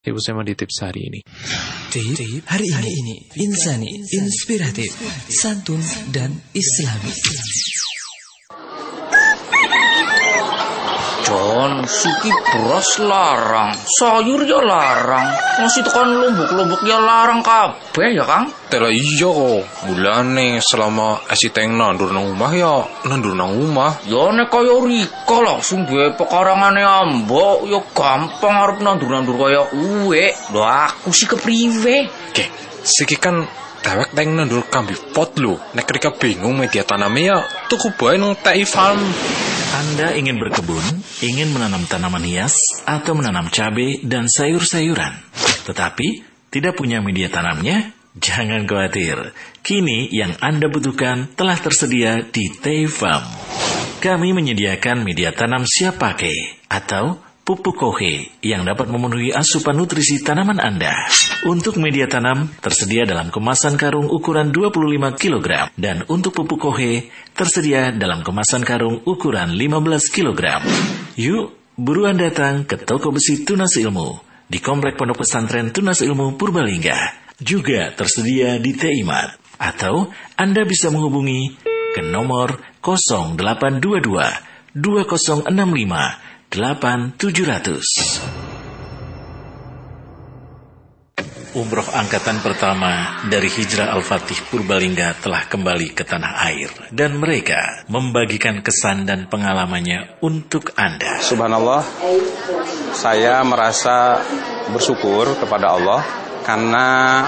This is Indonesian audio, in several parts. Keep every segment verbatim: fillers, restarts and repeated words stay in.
Ibu saya mau di tips hari ini. Tip hari ini, ini insani, inspiratif, santun dan islami. John, siki beras larang, sayur ya larang, masih tekan lumbuk-lumbuk ya larang kabeh ya Kang. Tela iya kok, bulane selama esi teng nandur nang omah ya nandur nang omah. Ya nek kaya Rika langsung duwe pekarangane ambok, ya gampang arep nandur-nandur kaya uwe. Lho aku sih kepriwe? Oke, siki kan dewek teng nandur kambi pot lho. Nek Rika bingung media tanamnya ya tuku bae nang T I Farm. Anda ingin berkebun, ingin menanam tanaman hias, atau menanam cabai dan sayur-sayuran, tetapi tidak punya media tanamnya? Jangan khawatir, kini yang Anda butuhkan telah tersedia di T I Farm. Kami menyediakan media tanam siap pakai atau pupuk kohe yang dapat memenuhi asupan nutrisi tanaman Anda. Untuk media tanam tersedia dalam kemasan karung ukuran dua puluh lima kilogram dan untuk pupuk kohe tersedia dalam kemasan karung ukuran lima belas kilogram. Yuk, buruan datang ke toko besi Tunas Ilmu di Komplek Pondok Pesantren Tunas Ilmu Purbalingga. Juga tersedia di T I Mart atau Anda bisa menghubungi ke nomor nol delapan dua dua dua nol enam lima delapan tujuh nol nol. Umroh angkatan pertama dari Hijrah Al-Fatih Purbalingga telah kembali ke tanah air dan mereka membagikan kesan dan pengalamannya untuk Anda. Subhanallah, saya merasa bersyukur kepada Allah karena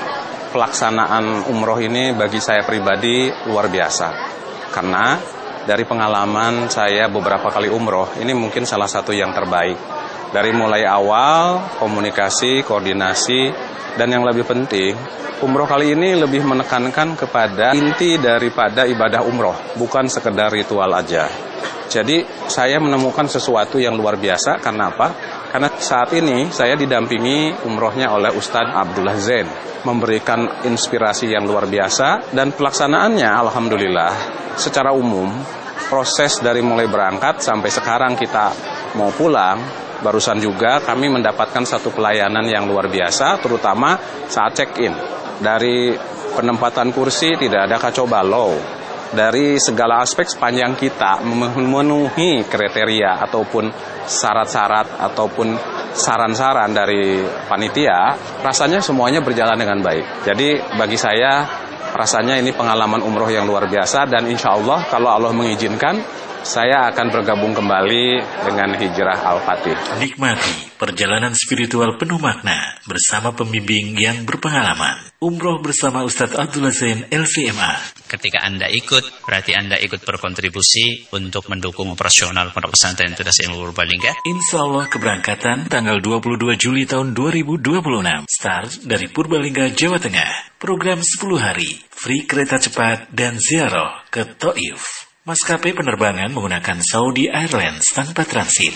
pelaksanaan umroh ini bagi saya pribadi luar biasa. Karena dari pengalaman saya beberapa kali umroh, ini mungkin salah satu yang terbaik. Dari mulai awal, komunikasi, koordinasi, dan yang lebih penting, umroh kali ini lebih menekankan kepada inti daripada ibadah umroh, bukan sekedar ritual aja. Jadi saya menemukan sesuatu yang luar biasa, karena apa? Karena saat ini saya didampingi umrohnya oleh Ustadz Abdullah Zain, memberikan inspirasi yang luar biasa, dan pelaksanaannya alhamdulillah secara umum, proses dari mulai berangkat sampai sekarang kita mau pulang, barusan juga kami mendapatkan satu pelayanan yang luar biasa, terutama saat check-in. Dari penempatan kursi tidak ada kacau balau. Dari segala aspek sepanjang kita memenuhi kriteria ataupun syarat-syarat ataupun saran-saran dari panitia, rasanya semuanya berjalan dengan baik. Jadi bagi saya rasanya ini pengalaman umroh yang luar biasa, dan insya Allah kalau Allah mengizinkan, saya akan bergabung kembali dengan Hijrah Al-Fatih. Nikmati perjalanan spiritual penuh makna bersama pembimbing yang berpengalaman. Umroh bersama Ustadz Abdullah Zain L V M A. Ketika Anda ikut, berarti Anda ikut berkontribusi untuk mendukung operasional Pondok Pesantren Tunas Ilmu Purbalingga. Insya Allah keberangkatan tanggal dua puluh dua Juli tahun dua ribu dua puluh enam. Start dari Purbalingga, Jawa Tengah. Program sepuluh hari, free kereta cepat dan ziarah ke Taif. Maskapai penerbangan menggunakan Saudi Airlines tanpa transit.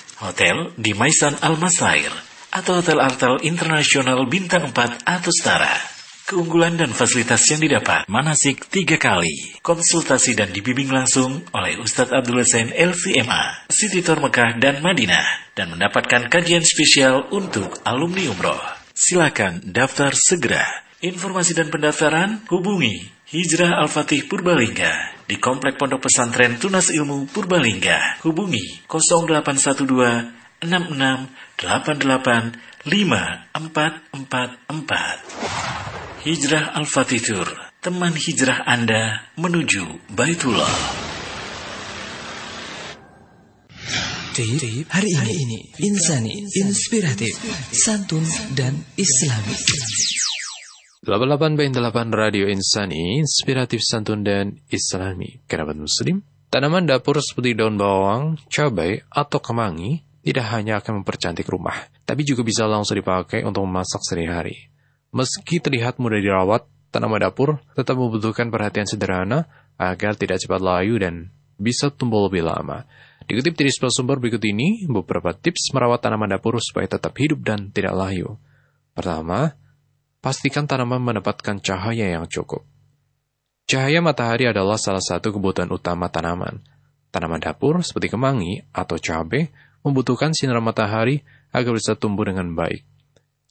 Hotel di Maisan Al-Masair atau Hotel Artel Internasional Bintang empat atau setara. Keunggulan dan fasilitas yang didapat, manasik tiga kali. Konsultasi dan dibimbing langsung oleh Ustadz Abdullah Zain L V M A, City Tour Mekah dan Madinah, dan mendapatkan kajian spesial untuk alumni umroh. Silakan daftar segera. Informasi dan pendaftaran hubungi Hijrah Al-Fatih Purbalingga di Komplek Pondok Pesantren Tunas Ilmu Purbalingga. Hubungi nol delapan satu dua enam enam delapan delapan lima empat empat empat. Hijrah Al-Fatih Tour, teman hijrah Anda menuju Baitullah. Tip hari ini, insani, inspiratif, santun dan islami. delapan puluh delapan koma delapan Radio Insani, inspiratif, santun, dan islami. Kerabat muslim, tanaman dapur seperti daun bawang, cabai, atau kemangi tidak hanya akan mempercantik rumah, tapi juga bisa langsung dipakai untuk memasak sehari-hari. Meski terlihat mudah dirawat, tanaman dapur tetap membutuhkan perhatian sederhana agar tidak cepat layu dan bisa tumbuh lebih lama. Dikutip dari sebuah sumber berikut ini, beberapa tips merawat tanaman dapur supaya tetap hidup dan tidak layu. Pertama, pastikan tanaman mendapatkan cahaya yang cukup. Cahaya matahari adalah salah satu kebutuhan utama tanaman. Tanaman dapur seperti kemangi atau cabai membutuhkan sinar matahari agar bisa tumbuh dengan baik.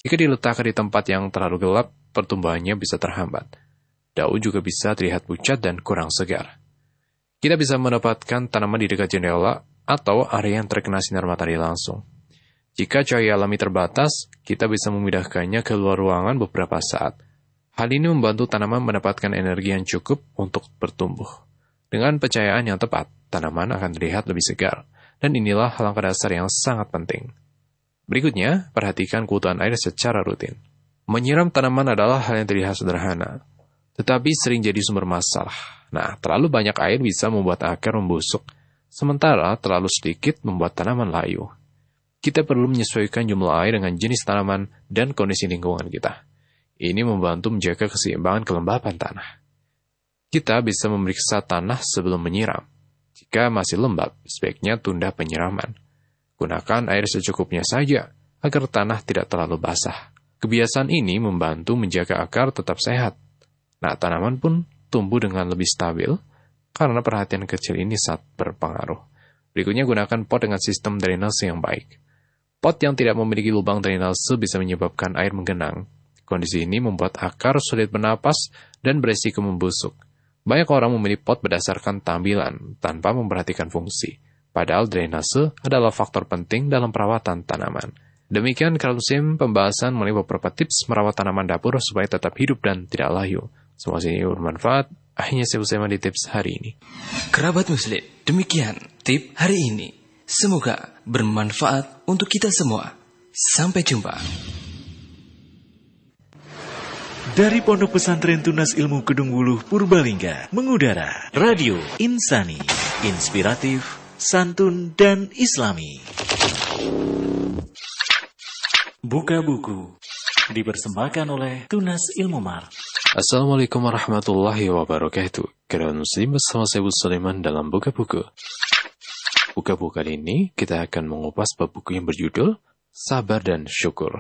Jika diletakkan di tempat yang terlalu gelap, pertumbuhannya bisa terhambat. Daun juga bisa terlihat pucat dan kurang segar. Kita bisa mendapatkan tanaman di dekat jendela atau area yang terkena sinar matahari langsung. Jika cahaya alami terbatas, kita bisa memindahkannya ke luar ruangan beberapa saat. Hal ini membantu tanaman mendapatkan energi yang cukup untuk bertumbuh. Dengan pencahayaan yang tepat, tanaman akan terlihat lebih segar. Dan inilah langkah dasar yang sangat penting. Berikutnya, perhatikan kebutuhan air secara rutin. Menyiram tanaman adalah hal yang terlihat sederhana, tetapi sering jadi sumber masalah. Nah, terlalu banyak air bisa membuat akar membusuk, sementara terlalu sedikit membuat tanaman layu. Kita perlu menyesuaikan jumlah air dengan jenis tanaman dan kondisi lingkungan kita. Ini membantu menjaga keseimbangan kelembapan tanah. Kita bisa memeriksa tanah sebelum menyiram. Jika masih lembab, sebaiknya tunda penyiraman. Gunakan air secukupnya saja, agar tanah tidak terlalu basah. Kebiasaan ini membantu menjaga akar tetap sehat. Nah, tanaman pun tumbuh dengan lebih stabil, karena perhatian kecil ini sangat berpengaruh. Berikutnya, gunakan pot dengan sistem drainase yang baik. Pot yang tidak memiliki lubang drainase bisa menyebabkan air menggenang. Kondisi ini membuat akar sulit bernapas dan beresiko membusuk. Banyak orang memilih pot berdasarkan tampilan, tanpa memperhatikan fungsi. Padahal drainase adalah faktor penting dalam perawatan tanaman. Demikian Kerabat Muslim pembahasan mengenai beberapa tips merawat tanaman dapur supaya tetap hidup dan tidak layu. Semoga ini bermanfaat. Akhirnya saya usai di tips hari ini. Kerabat Muslim, demikian tip hari ini. Semoga bermanfaat untuk kita semua. Sampai jumpa. Dari Pondok Pesantren Tunas Ilmu Kedung Wuluh Purbalingga, mengudara Radio Insani, inspiratif, santun, dan islami. Buka buku dipersembahkan oleh Tunas Ilmu Mar. Assalamualaikum warahmatullahi wabarakatuh. Kerabat Muslim bersama saya Bu Sulaiman dalam Buka Buku. Buka buku kali ini kita akan mengupas bab buku yang berjudul Sabar dan Syukur.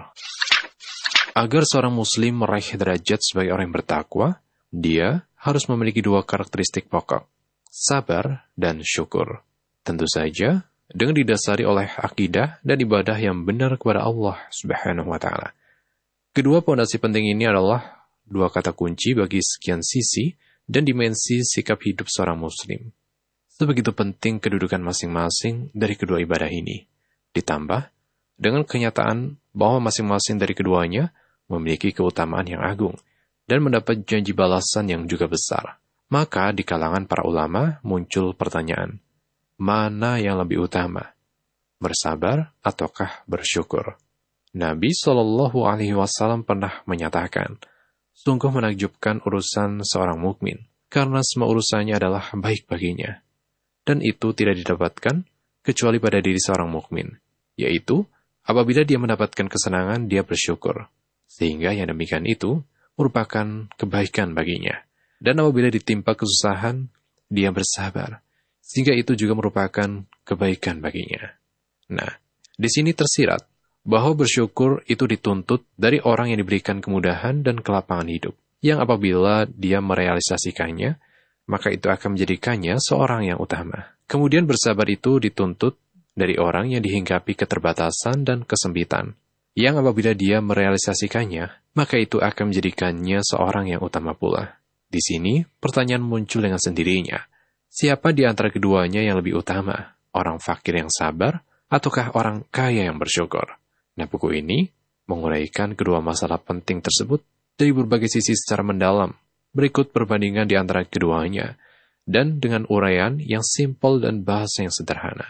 Agar seorang muslim meraih derajat sebagai orang yang bertakwa, dia harus memiliki dua karakteristik pokok, sabar dan syukur. Tentu saja, dengan didasari oleh akidah dan ibadah yang benar kepada Allah Subhanahu wa Ta'ala. Kedua pondasi penting ini adalah dua kata kunci bagi sekian sisi dan dimensi sikap hidup seorang muslim. Sebegitu penting kedudukan masing-masing dari kedua ibadah ini. Ditambah, dengan kenyataan bahwa masing-masing dari keduanya memiliki keutamaan yang agung dan mendapat janji balasan yang juga besar. Maka di kalangan para ulama muncul pertanyaan, mana yang lebih utama? Bersabar ataukah bersyukur? Nabi shallallahu alaihi wasallam pernah menyatakan, sungguh menakjubkan urusan seorang mukmin, karena semua urusannya adalah baik baginya. Dan itu tidak didapatkan kecuali pada diri seorang mukmin, yaitu apabila dia mendapatkan kesenangan, dia bersyukur. Sehingga yang demikian itu merupakan kebaikan baginya. Dan apabila ditimpa kesusahan, dia bersabar. Sehingga itu juga merupakan kebaikan baginya. Nah, di sini tersirat bahwa bersyukur itu dituntut dari orang yang diberikan kemudahan dan kelapangan hidup. Yang apabila dia merealisasikannya, maka itu akan menjadikannya seorang yang utama. Kemudian bersabar itu dituntut dari orang yang dihinggapi keterbatasan dan kesempitan. Yang apabila dia merealisasikannya, maka itu akan menjadikannya seorang yang utama pula. Di sini, pertanyaan muncul dengan sendirinya. Siapa di antara keduanya yang lebih utama? Orang fakir yang sabar, ataukah orang kaya yang bersyukur? Nah, buku ini menguraikan kedua masalah penting tersebut dari berbagai sisi secara mendalam. Berikut perbandingan di antara keduanya, dan dengan uraian yang simpel dan bahasa yang sederhana.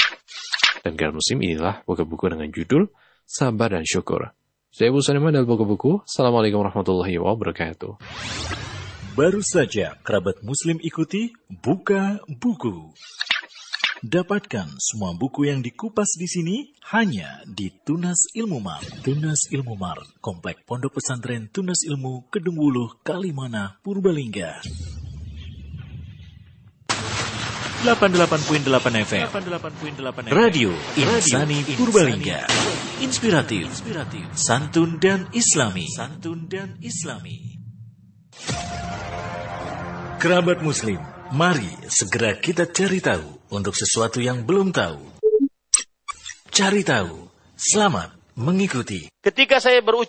Dan Kerabat Muslim, inilah buku-buku dengan judul Sabar dan Syukur. Saya Bu Sulaiman dari buku-buku. Assalamualaikum warahmatullahi wabarakatuh. Baru saja kerabat Muslim ikuti Buka Buku. Dapatkan semua buku yang dikupas di sini hanya di Tunas Ilmu Mar. Tunas Ilmu Mar, Komplek Pondok Pesantren Tunas Ilmu Kedung Wuluh, Kalimana, Purbalingga. delapan puluh delapan koma delapan F M Radio Insani Purbalingga. Inspiratif, santun dan islami. Santun dan islami. Kerabat Muslim, mari segera kita cari tahu untuk sesuatu yang belum tahu. Cari tahu, selamat mengikuti. Ketika saya berucap